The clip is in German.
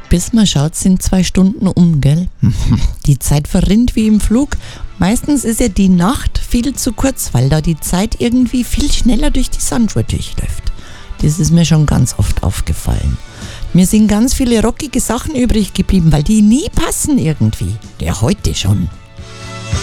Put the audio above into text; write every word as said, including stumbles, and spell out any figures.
Bis man schaut, sind zwei Stunden um, gell? Die Zeit verrinnt wie im Flug. Meistens ist ja die Nacht viel zu kurz, weil da die Zeit irgendwie viel schneller durch die Sanduhr durchläuft. Das ist mir schon ganz oft aufgefallen. Mir sind ganz viele rockige Sachen übrig geblieben, weil die nie passen irgendwie. Der heute schon.